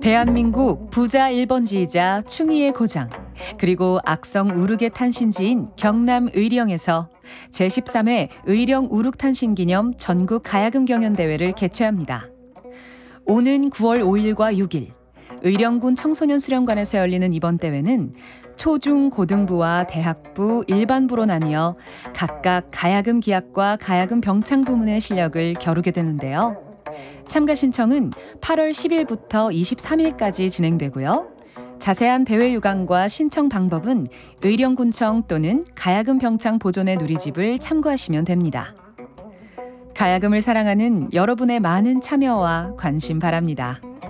대한민국 부자 1번지이자 충의의 고장, 그리고 악성 우르게 탄신지인 경남 의령에서 제13회 의령 우룩탄신 기념 전국 가야금 경연대회를 개최합니다. 오는 9월 5일과 6일, 의령군 청소년 수련관에서 열리는 이번 대회는 초중 고등부와 대학부, 일반부로 나뉘어 각각 가야금 기악과 가야금 병창 부문의 실력을 겨루게 되는데요. 참가 신청은 8월 10일부터 23일까지 진행되고요. 자세한 대회 유관과 신청 방법은 의령군청 또는 가야금 병창 보존의 누리집을 참고하시면 됩니다. 가야금을 사랑하는 여러분의 많은 참여와 관심 바랍니다.